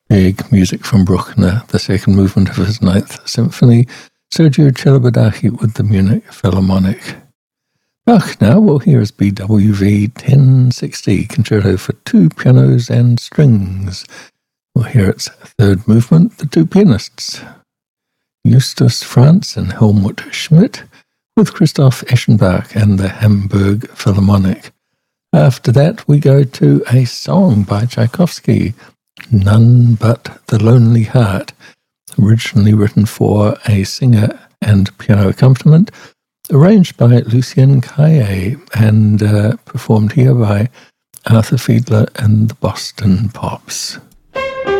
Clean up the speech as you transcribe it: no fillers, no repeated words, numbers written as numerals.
Big music from Bruckner, the second movement of his Ninth Symphony, Sergio Celibidache with the Munich Philharmonic. Bach now, well, here is BWV 1060, concerto for two pianos and strings. We'll hear its third movement, the two pianists, Justus Franz and Helmut Schmidt, with Christoph Eschenbach and the Hamburg Philharmonic. After that, we go to a song by Tchaikovsky, None But the Lonely Heart, originally written for a singer and piano accompaniment, arranged by Lucien Caillet and performed here by Arthur Fiedler and the Boston Pops.